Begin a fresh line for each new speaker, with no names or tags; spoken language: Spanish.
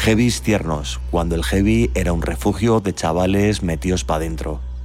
Heavies tiernos, cuando el heavy era un refugio de chavales metidos pa' dentro.